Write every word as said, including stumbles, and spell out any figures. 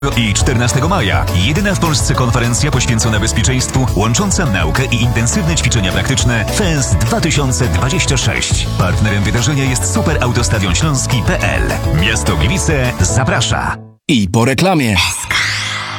i czternastego maja. Jedyna w Polsce konferencja poświęcona bezpieczeństwu, łącząca naukę i intensywne ćwiczenia praktyczne F E S dwa tysiące dwadzieścia sześć. Partnerem wydarzenia jest Superauto Stadion Śląski kropka p l. Miasto Gliwice zaprasza. I po reklamie.